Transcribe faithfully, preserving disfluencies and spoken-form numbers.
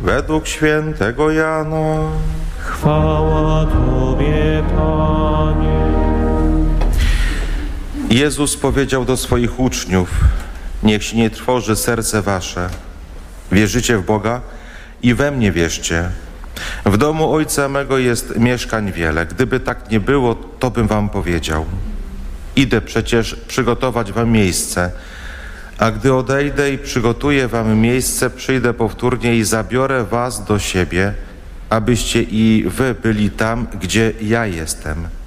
według świętego Jana. Chwała Tobie, Panie. Jezus powiedział do swoich uczniów: niech się nie trwoży serce wasze. Wierzycie w Boga i we mnie wierzcie. W domu Ojca mego jest mieszkań wiele. Gdyby tak nie było, to bym wam powiedział. Idę przecież przygotować wam miejsce. A gdy odejdę i przygotuję wam miejsce, przyjdę powtórnie i zabiorę was do siebie, abyście i wy byli tam, gdzie ja jestem.